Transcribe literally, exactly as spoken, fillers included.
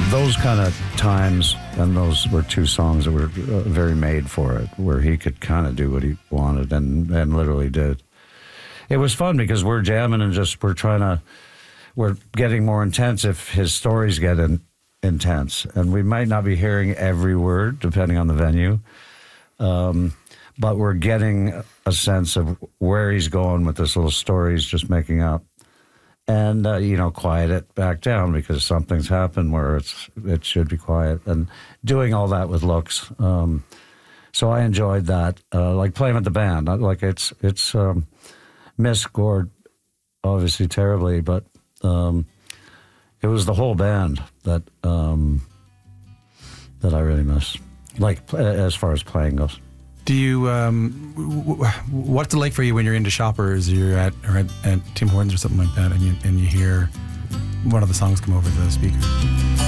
those kind of times, and those were two songs that were uh, very made for it, where he could kind of do what he wanted and, and literally did. It was fun because we're jamming and just we're trying to, we're getting more intense if his stories get in, intense. And we might not be hearing every word, depending on the venue, um, but we're getting a sense of where he's going with this little story he's just making up. And, uh, you know, quiet it back down because something's happened where it's it should be quiet. And doing all that with looks. Um, so I enjoyed that. Uh, like playing with the band. Like it's, it's um, missed Gord, obviously, terribly, but um, it was the whole band that um, that I really miss. Like, as far as playing goes. Do you, um, w- w- what's it like for you when you're into Shoppers or you're at, or at, at Tim Hortons or something like that and you, and you hear one of the songs come over the speaker?